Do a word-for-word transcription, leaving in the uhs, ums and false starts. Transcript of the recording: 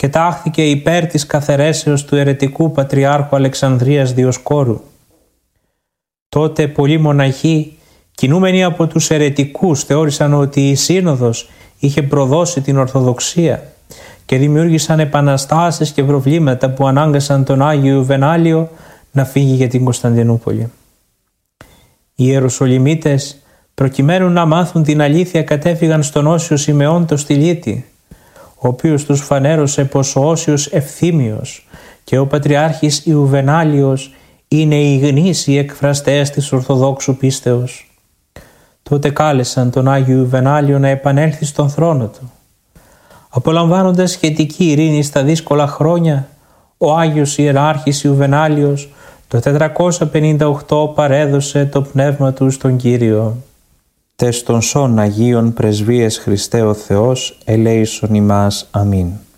και τάχθηκε υπέρ της καθαιρέσεως του αιρετικού Πατριάρχου Αλεξανδρίας Διοσκόρου. Τότε πολλοί μοναχοί, κινούμενοι από τους αιρετικούς, θεώρησαν ότι η Σύνοδος είχε προδώσει την Ορθοδοξία και δημιούργησαν επαναστάσεις και προβλήματα που ανάγκασαν τον Άγιο Ιουβενάλιο να φύγει για την Κωνσταντινούπολη. Οι Ιεροσολυμίτες, προκειμένου να μάθουν την αλήθεια, κατέφυγαν στον Όσιο Σιμεών το Στυλίτη, ο οποίος τους φανέρωσε πως ο Όσιος Ευθύμιος και ο Πατριάρχης Ιουβενάλιος είναι οι γνήσιοι εκφραστές της Ορθοδόξου πίστεως. Τότε κάλεσαν τον Άγιο Ιουβενάλιο να επανέλθει στον θρόνο του. Απολαμβάνοντας σχετική ειρήνη στα δύσκολα χρόνια, ο Άγιος Ιεράρχης Ιουβενάλιος το τετρακόσια πενήντα οκτώ παρέδωσε το πνεύμα του στον Κύριο. Τες των σών Αγίων Πρεσβείες Χριστέ ο Θεός, ελέησον ημάς. Αμήν.